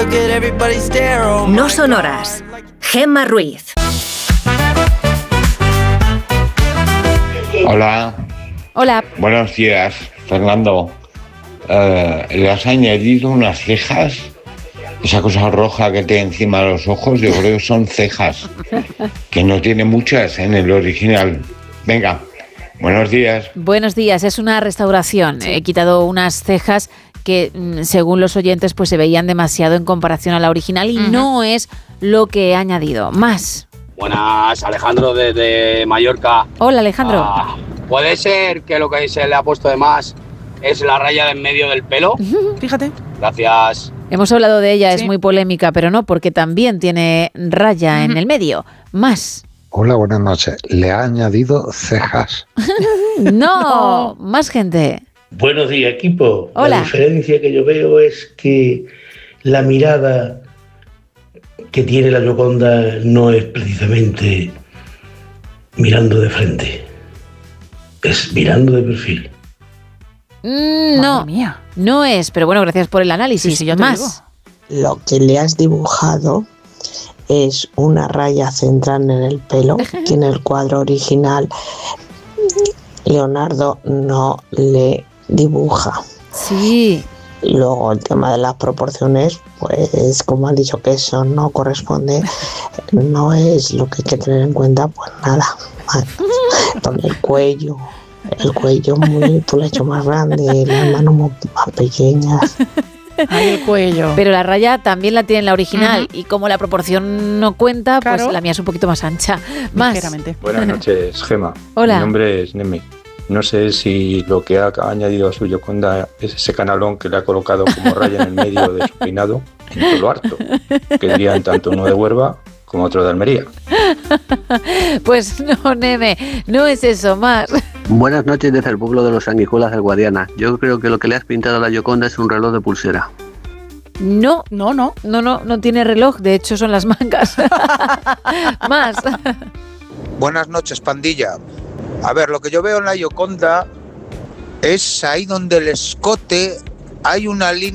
No sonoras. Gemma Ruiz. Hola. Hola. Buenos días, Fernando. ¿Le has añadido unas cejas? Esa cosa roja que tiene encima de los ojos, yo creo que son cejas, que no tiene muchas en el original. Venga, buenos días. Buenos días, es una restauración. He quitado unas cejas que, según los oyentes, pues se veían demasiado en comparación a la original y no es lo que he añadido. Más. Buenas, Alejandro desde Mallorca. Hola, Alejandro. ¿Puede ser que lo que se le ha puesto de más es la raya de en medio del pelo? Fíjate. Gracias. Hemos hablado de ella, Sí. es muy polémica, pero no, porque también tiene raya en el medio. Más. Hola, buenas noches. Le ha añadido cejas. No, más gente. Buenos días, equipo. Hola. La diferencia que yo veo es que la mirada que tiene la Gioconda no es precisamente mirando de frente, es mirando de perfil. No, Madre mía. no es, pero bueno, gracias por el análisis. Sí, yo te más. Lo que le has dibujado es una raya central en el pelo, que en el cuadro original Leonardo no le dibuja. Sí. Luego el tema de las proporciones, pues como han dicho que eso no corresponde, no es lo que hay que tener en cuenta, pues nada. Con el cuello muy, tú lo has hecho más grande, las manos más pequeñas. Ahí el cuello. Pero la raya también la tiene en la original y como la proporción no cuenta, Claro. pues la mía es un poquito más ancha. Más. Ligeramente. Buenas noches, Gema. Hola. Mi nombre es Neme. No sé si lo que ha añadido a su Gioconda es ese canalón que le ha colocado como raya en el medio de su peinado en todo lo harto, que dirían tanto uno de Huelva como otro de Almería. Pues no, Neme, no es eso, más. Buenas noches desde el pueblo de los Sanguijuelas del Guadiana. Yo creo que lo que le has pintado a la Gioconda es un reloj de pulsera. No, No. no tiene reloj, de hecho son las mangas. Más. Buenas noches, pandilla. A ver, lo que yo veo en la Gioconda es ahí donde el escote hay una línea